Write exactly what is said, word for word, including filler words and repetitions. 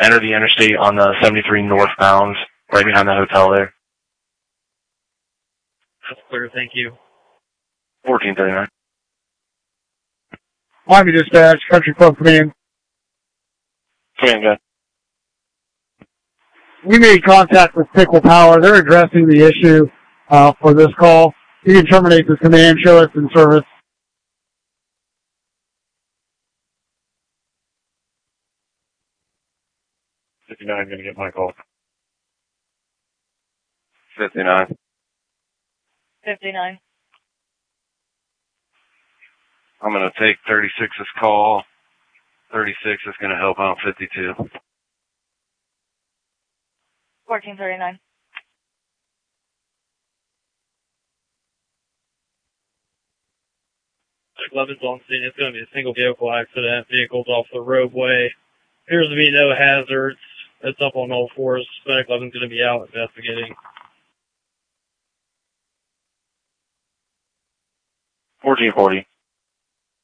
enter the interstate on the seventy-three northbound, right behind the hotel there. That's clear, thank you. fourteen thirty-nine. Miami Dispatch, Country Club Command. Command, go ahead. We made contact with Pickle Power. They're addressing the issue uh, for this call. You can terminate this command, show us in service. fifty-nine, going to get my call. fifty-nine. fifty-nine. I'm going to take thirty-six's call. thirty-six is going to help out fifty-two. fourteen thirty-nine. eleven's on scene. It's going to be a single vehicle accident. Vehicle's off the roadway. Appears to be no hazards. It's up on all fours. Medic eleven's going to be out investigating. fourteen forty.